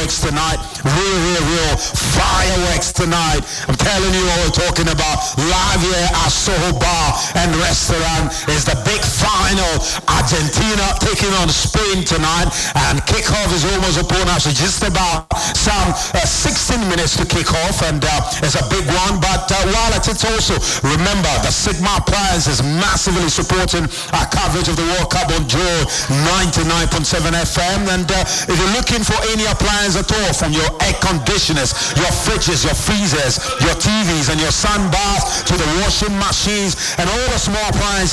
fireworks tonight. Real fireworks tonight. I'm telling you what we're talking about. Live here at Soho Bar and Restaurant is the big final. Argentina taking on Spain tonight, and kickoff is almost upon us. It's just about some 16 minutes to kick off, and it's a big one. But while at it also, remember the Sigma Appliance is massively supporting our coverage of the World Cup on Joy 99.7 FM. And if you're looking for any appliance at all, from your air conditioners, your fridges, your freezers, your TVs, and your sun baths to the washing machines and all the small appliances